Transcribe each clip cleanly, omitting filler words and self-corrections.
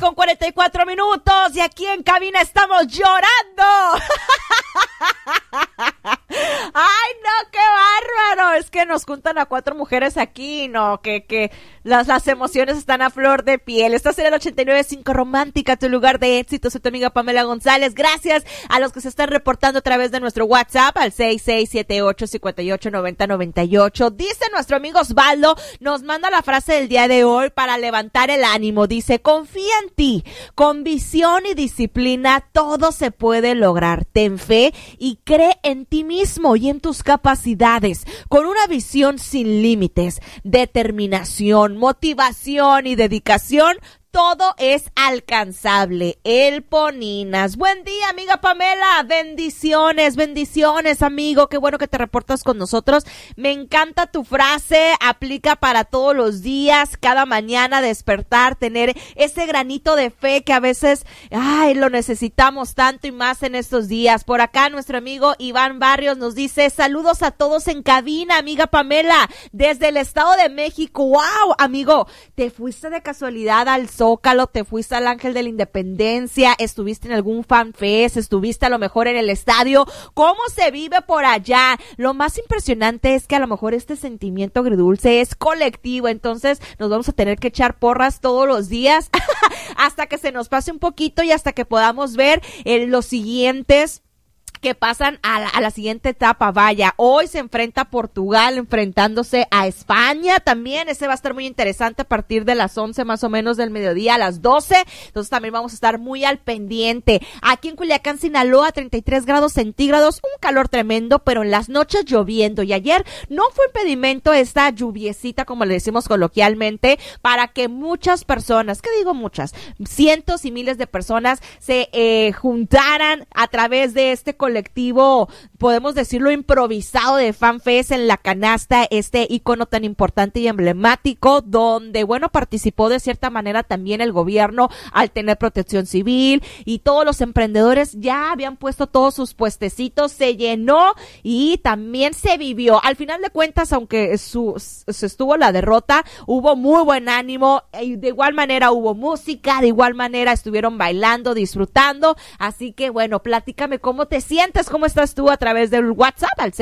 con 44 minutos y aquí en cabina estamos llorando. Ay, no, qué bárbaro. Es que nos juntan a 4 mujeres aquí, no, que las emociones están a flor de piel. Estás en el 89.5 Romántica, tu lugar de éxito. Soy tu amiga Pamela González. Gracias a los que se están reportando a través de nuestro WhatsApp al 6678-589098. Dice nuestro amigo Osvaldo, nos manda la frase del día de hoy para levantar el ánimo. Dice, confía en ti, con visión y disciplina todo se puede lograr. Ten fe y cree en ti mismo y en tus capacidades. Con una visión sin límites, determinación, motivación y dedicación, todo es alcanzable. El Poninas. Buen día, amiga Pamela. Bendiciones, bendiciones, amigo. Qué bueno que te reportas con nosotros. Me encanta tu frase. Aplica para todos los días, cada mañana despertar, tener ese granito de fe que a veces, lo necesitamos tanto y más en estos días. Por acá nuestro amigo Iván Barrios nos dice, saludos a todos en cabina, amiga Pamela, desde el Estado de México. ¡Wow, amigo! ¿Te fuiste de casualidad al Zócalo, te fuiste al Ángel de la Independencia, estuviste en algún fan fest, estuviste a lo mejor en el estadio? ¿Cómo se vive por allá? Lo más impresionante es que a lo mejor este sentimiento agridulce es colectivo, entonces nos vamos a tener que echar porras todos los días hasta que se nos pase un poquito y hasta que podamos ver los siguientes que pasan a la siguiente etapa. Vaya, hoy se enfrenta Portugal enfrentándose a España también. Ese va a estar muy interesante a partir de las 11 más o menos del mediodía a las 12. Entonces también vamos a estar muy al pendiente. Aquí en Culiacán, Sinaloa, 33 grados centígrados, un calor tremendo, pero en las noches lloviendo. Y ayer no fue impedimento esta lluviecita, como le decimos coloquialmente, para que muchas personas, ¿qué digo muchas? Cientos y miles de personas se juntaran a través de este colectivo, podemos decirlo, improvisado de FanFest en la canasta, este icono tan importante y emblemático, donde, bueno, participó de cierta manera también el gobierno al tener protección civil y todos los emprendedores ya habían puesto todos sus puestecitos, se llenó y también se vivió. Al final de cuentas, aunque se estuvo la derrota, hubo muy buen ánimo, y de igual manera hubo música, de igual manera estuvieron bailando, disfrutando, así que bueno, platícame cómo te sientes, cómo estás tú a través del WhatsApp al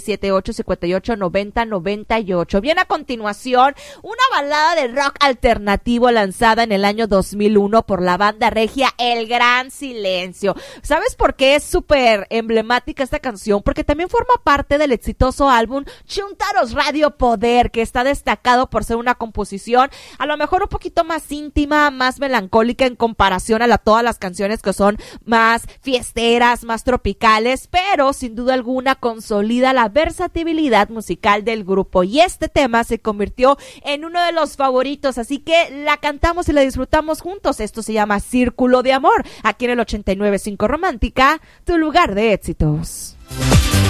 6678-589098. Bien, a continuación, una balada de rock alternativo lanzada en el año 2001 por la banda regia El Gran Silencio. ¿Sabes por qué es súper emblemática esta canción? Porque también forma parte del exitoso álbum Chuntaros Radio Poder, que está destacado por ser una composición a lo mejor un poquito más íntima, más melancólica en comparación a todas las canciones que son más fiesteras, más tropicales, pero sin duda alguna consolida la versatilidad musical del grupo y este tema se convirtió en uno de los favoritos, así que la cantamos y la disfrutamos juntos. Esto se llama Círculo de Amor, aquí en el 89.5 Romántica, tu lugar de éxitos.